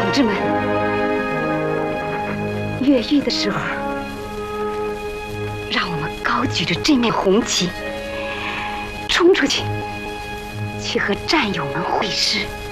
同志们，越狱的时候，让我们高举着这面红旗，冲出去，去和战友们会师。